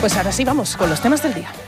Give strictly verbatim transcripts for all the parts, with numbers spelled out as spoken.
Pues ahora sí vamos con los temas del día.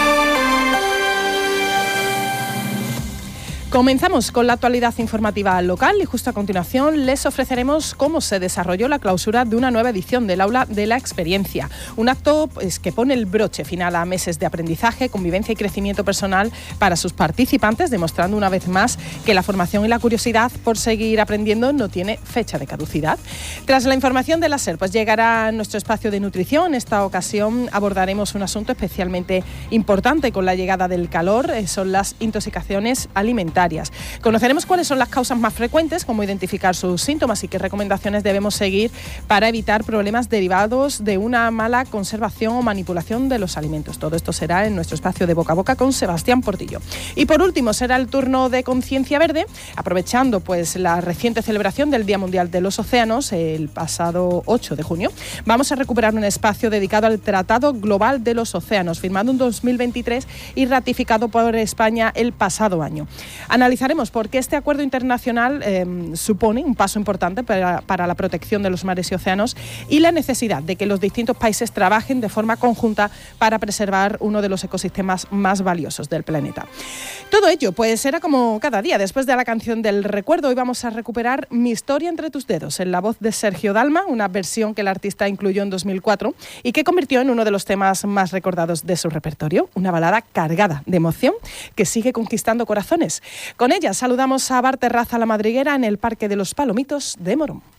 Comenzamos con la actualidad informativa local y justo a continuación les ofreceremos cómo se desarrolló la clausura de una nueva edición del Aula de la Experiencia. Un acto pues, que pone el broche final a meses de aprendizaje, convivencia y crecimiento personal para sus participantes, demostrando una vez más que la formación y la curiosidad por seguir aprendiendo no tiene fecha de caducidad. Tras la información de la SER, pues llegará nuestro espacio de nutrición. En esta ocasión abordaremos un asunto especialmente importante con la llegada del calor, eh, son las intoxicaciones alimentarias. Conoceremos cuáles son las causas más frecuentes, cómo identificar sus síntomas y qué recomendaciones debemos seguir para evitar problemas derivados de una mala conservación o manipulación de los alimentos. Todo esto será en nuestro espacio de Boca a Boca con Sebastián Portillo. Y por último será el turno de Conciencia Verde, aprovechando pues la reciente celebración del Día Mundial de los Océanos el pasado ocho de junio. Vamos a recuperar un espacio dedicado al Tratado Global de los Océanos, firmado en dos mil veintitrés y ratificado por España el pasado año. Analizaremos por qué este acuerdo internacional eh, supone un paso importante para, para la protección de los mares y océanos y la necesidad de que los distintos países trabajen de forma conjunta para preservar uno de los ecosistemas más valiosos del planeta. Todo ello pues será como cada día. Después de la canción del recuerdo, hoy vamos a recuperar Mi historia entre tus dedos, en la voz de Sergio Dalma, una versión que el artista incluyó en dos mil cuatro y que convirtió en uno de los temas más recordados de su repertorio, una balada cargada de emoción que sigue conquistando corazones. Con ella saludamos a Bar Terraza La Madriguera en el Parque de los Palomitos de Morón.